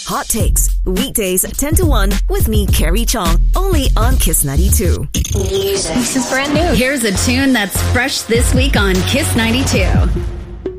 Hot Takes, weekdays 10 to 1 with me, Carrie Chong, only on Kiss 92. Music. This is brand new. Here's a tune that's fresh this week on Kiss 92.